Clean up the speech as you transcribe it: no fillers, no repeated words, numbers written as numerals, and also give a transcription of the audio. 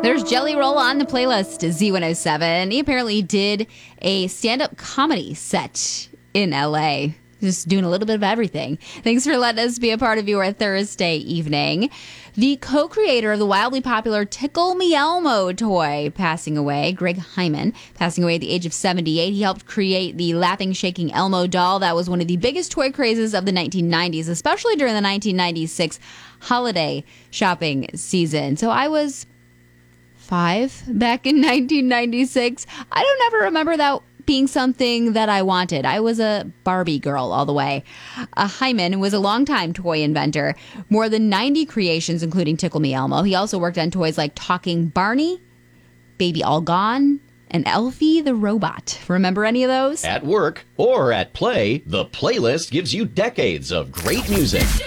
There's Jelly Roll on the playlist, Z107. He apparently did a stand-up comedy set in LA. Just doing a little bit of everything. Thanks for letting us be a part of your Thursday evening. The co-creator of the wildly popular Tickle Me Elmo toy passing away, Greg Hyman, passing away at the age of 78. He helped create the laughing, shaking Elmo doll. That was one of the biggest toy crazes of the 1990s, especially during the 1996 holiday shopping season. So I was 5 back in 1996. I don't ever remember that being something that I wanted. I was a Barbie girl all the way. Hyman was a longtime toy inventor. More than 90 creations, including Tickle Me Elmo. He also worked on toys like Talking Barney, Baby All Gone, and Elfie the Robot. Remember any of those? At work or at play, the playlist gives you decades of great music.